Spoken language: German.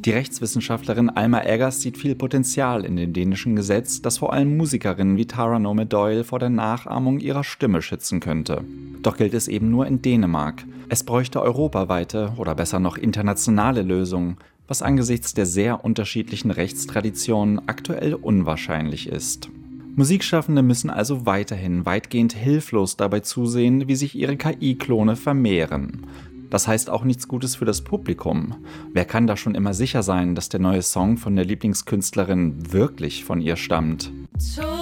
Die Rechtswissenschaftlerin Alma Eggers sieht viel Potenzial in dem dänischen Gesetz, das vor allem Musikerinnen wie Tara Nome Doyle vor der Nachahmung ihrer Stimme schützen könnte. Doch gilt es eben nur in Dänemark. Es bräuchte europaweite oder besser noch internationale Lösungen, was angesichts der sehr unterschiedlichen Rechtstraditionen aktuell unwahrscheinlich ist. Musikschaffende müssen also weiterhin weitgehend hilflos dabei zusehen, wie sich ihre KI-Klone vermehren. Das heißt auch nichts Gutes für das Publikum. Wer kann da schon immer sicher sein, dass der neue Song von der Lieblingskünstlerin wirklich von ihr stammt?